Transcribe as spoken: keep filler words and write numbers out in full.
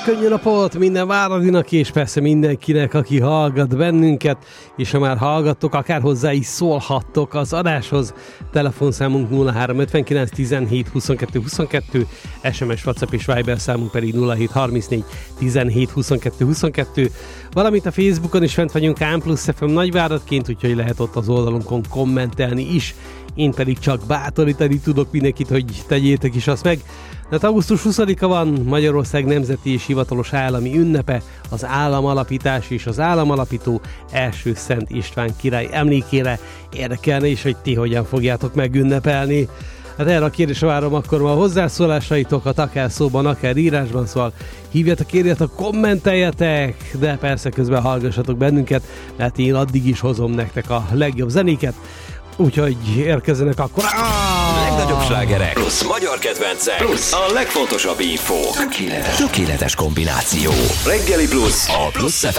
könnyű napot minden Váradinak, és persze mindenkinek, aki hallgat bennünket, és ha már hallgattok, akár hozzá is szólhattok az adáshoz. Telefonszámunk nulla három ötvenkilenc tizenhét huszonkettő huszonkettő, es em es, WhatsApp és Viber számunk pedig nulla hét harmincnégy tizenhét huszonkettő huszonkettő, valamint a Facebookon is fent vagyunk K plusz ef em Nagyváradként, úgyhogy lehet ott az oldalunkon kommentelni is. Én pedig csak bátorítani tudok mindenkit, hogy tegyétek is azt meg. Hát augusztus huszadika van, Magyarország nemzeti és hivatalos állami ünnepe, az államalapítás és az államalapító első Szent István király emlékére. Érdekelne is, hogy ti hogyan fogjátok megünnepelni. Hát erre a kérdésre várom akkor ma a hozzászólásaitokat, akár szóban, akár írásban, szóval hívjatok, kérjetek, kommenteljetek, de persze közben hallgassatok bennünket, mert én addig is hozom nektek a legjobb zenéket. Úgyhogy érkezzenek akkor... Ah! Legnagyobb slágerek plusz magyar kedvencek plusz a legfontosabb info. Tökéletes, tökéletes kombináció. Reggeli plusz a Plusz ef